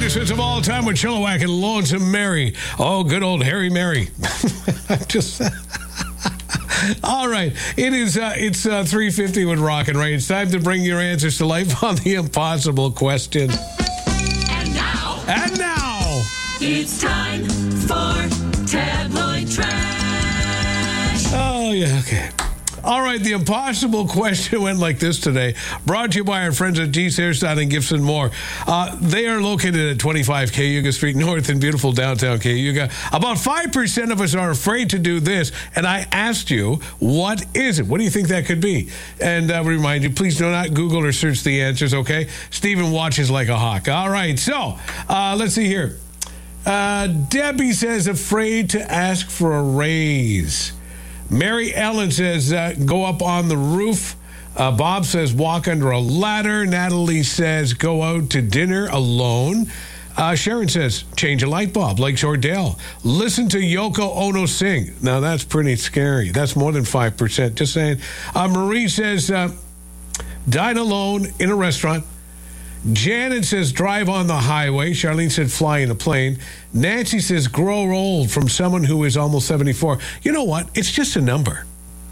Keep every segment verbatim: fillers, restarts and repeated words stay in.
greatest hits of all time with Chilliwack and Lonesome Mary. Oh, good old Harry Mary. Just... All right, it is. Uh, it's uh, three fifty with Rockin' Ray. It's time to bring your answers to life on the impossible question. And now, and now, it's time for Tabloid Trash. Oh yeah, okay. All right, the impossible question went like this today. Brought to you by our friends at G's Hairstyle and Gifts and More. Uh, they are located at twenty-five Cayuga Street North in beautiful downtown Cayuga. About five percent of us are afraid to do this, and I asked you, what is it? What do you think that could be? And I uh, remind you, please do not Google or search the answers, okay? Stephen watches like a hawk. All right, so uh, let's see here. Uh, Debbie says, afraid to ask for a raise. Mary Ellen says, uh, go up on the roof. Uh, Bob says, walk under a ladder. Natalie says, go out to dinner alone. Uh, Sharon says, change a light bulb, like Jordell. Listen to Yoko Ono sing. Now, that's pretty scary. That's more than five percent. Just saying. Uh, Marie says, uh, dine alone in a restaurant. Janet says, drive on the highway. Charlene said, fly in a plane. Nancy says, grow old from someone who is almost seventy-four. You know what? It's just a number.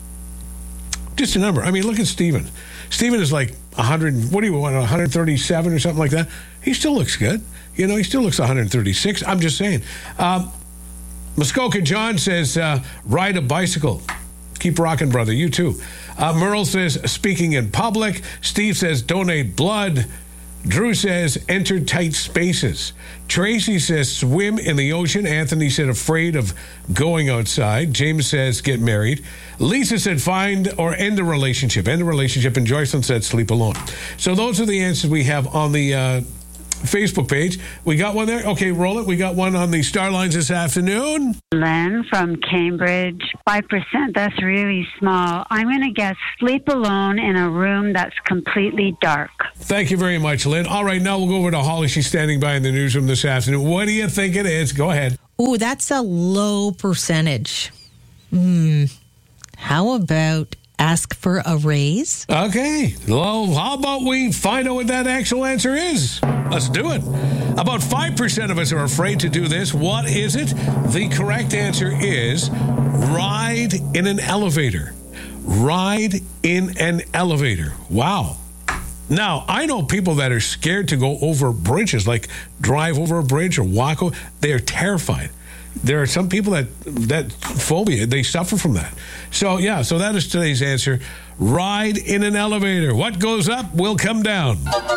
Just a number. I mean, look at Stephen. Stephen is like one hundred, what do you want, one hundred thirty-seven or something like that? He still looks good. You know, he still looks one hundred thirty-six. I'm just saying. Um, Muskoka John says, uh, ride a bicycle. Keep rocking, brother. You too. Uh, Merle says, speaking in public. Steve says, donate blood. Drew says, enter tight spaces. Tracy says, swim in the ocean. Anthony said, afraid of going outside. James says, get married. Lisa said, find or end a relationship. End a relationship. And Joycelyn said, sleep alone. So those are the answers we have on the uh, Facebook page. We got one there? Okay, roll it. We got one on the Star Lines this afternoon. Len from Cambridge. five percent, that's really small. I'm going to guess sleep alone in a room that's completely dark. Thank you very much, Lynn. All right, now we'll go over to Holly. She's standing by in the newsroom this afternoon. What do you think it is? Go ahead. Ooh, that's a low percentage. Hmm. How about ask for a raise? Okay. Well, how about we find out what that actual answer is? Let's do it. About five percent of us are afraid to do this. What is it? The correct answer is ride in an elevator. Ride in an elevator. Wow. Now, I know people that are scared to go over bridges, like drive over a bridge or walk over. They're terrified. There are some people that, that phobia, they suffer from that. So, yeah, so that is today's answer. Ride in an elevator. What goes up will come down.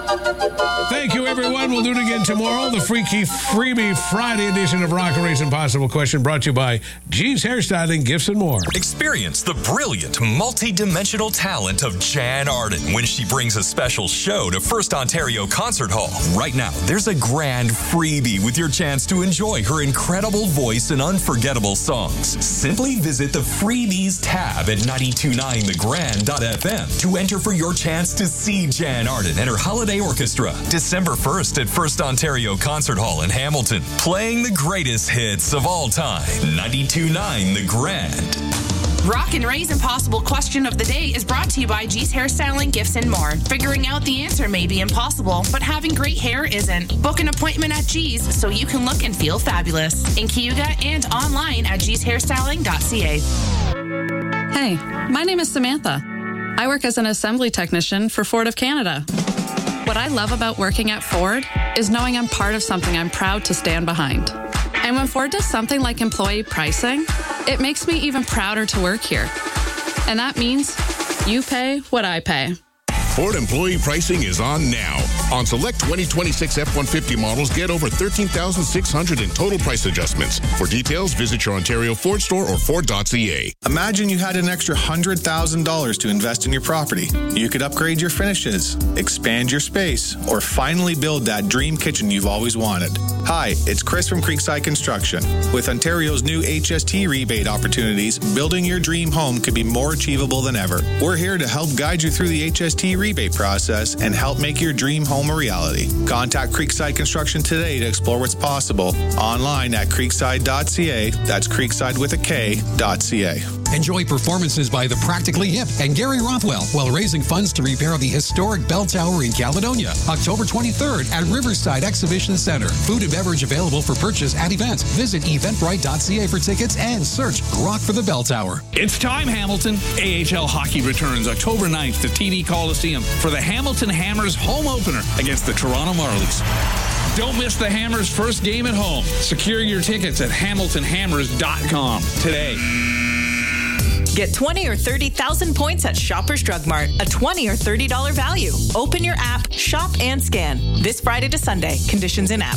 Thank you, everyone. We'll do it again tomorrow. The Freaky Freebie Friday edition of Rock and Ray's Impossible Question, brought to you by G's Hairstyling, Gifts and More. Experience the brilliant, multi-dimensional talent of Jan Arden when she brings a special show to First Ontario Concert Hall. Right now, there's a grand freebie with your chance to enjoy her incredible voice and unforgettable songs. Simply visit the Freebies tab at ninety-two point nine the grand dot f m to enter for your chance to see Jan Arden and her Holiday Orchestra December first at First Ontario Concert Hall in Hamilton, playing the greatest hits of all time. ninety-two point nine The Grand. Rock and Ray's Impossible Question of the Day is brought to you by G's Hairstyling, Gifts and More. Figuring out the answer may be impossible, but having great hair isn't. Book an appointment at G's so you can look and feel fabulous. In Cayuga and online at g's hairstyling dot c a. Hey, my name is Samantha. I work as an assembly technician for Ford of Canada. What I love about working at Ford is knowing I'm part of something I'm proud to stand behind. And when Ford does something like employee pricing, it makes me even prouder to work here. And that means you pay what I pay. Ford employee pricing is on now. On select twenty twenty-six F one fifty models, get over thirteen thousand six hundred dollars in total price adjustments. For details, visit your Ontario Ford store or Ford dot c a. Imagine you had an extra one hundred thousand dollars to invest in your property. You could upgrade your finishes, expand your space, or finally build that dream kitchen you've always wanted. Hi, it's Chris from Creekside Construction. With Ontario's new H S T rebate opportunities, building your dream home could be more achievable than ever. We're here to help guide you through the H S T rebate process and help make your dream home a reality. Contact Creekside Construction today to explore what's possible. Online at creekside dot c a. That's Creekside with a K, dot C A. Enjoy performances by the Practically Hip and Gary Rothwell while raising funds to repair the historic Bell Tower in Caledonia. October twenty-third at Riverside Exhibition Center. Food and beverage available for purchase at events. Visit eventbrite dot c a for tickets and search Rock for the Bell Tower. It's time, Hamilton. A H L hockey returns October ninth to T D Coliseum for the Hamilton Hammers home opener against the Toronto Marlies. Don't miss the Hammers' first game at home. Secure your tickets at hamilton hammers dot com today. Get twenty or thirty thousand points at Shoppers Drug Mart, a twenty or thirty dollars value. Open your app, shop, and scan. This Friday to Sunday. Conditions in app.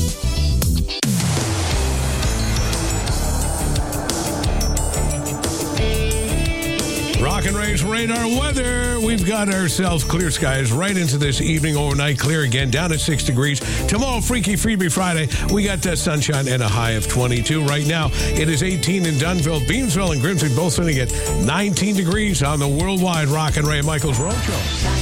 Rock and Ray's radar weather. We've got ourselves clear skies right into this evening. Overnight clear again, down at six degrees. Tomorrow, Freaky Freebie Friday, we got uh, sunshine and a high of twenty-two. Right now, it is eighteen in Dunnville. Beamsville and Grimsby both sitting at nineteen degrees on the worldwide Rock and Ray Michaels Road Show.